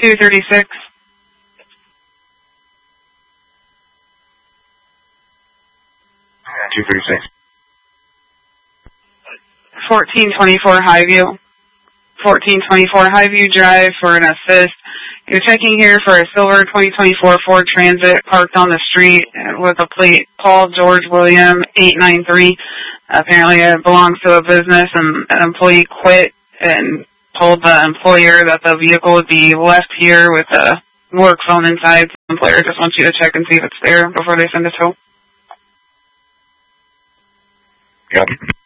236. 236. 1424 Highview. 1424 Highview Drive for an assist. You're checking here for a silver 2024 Ford Transit parked on the street with a plate Paul George William 893. Apparently it belongs to a business, and an employee quit and told the employer that the vehicle would be left here with a work phone inside. The employer just wants you to check and see if it's there before they send it to. Yep.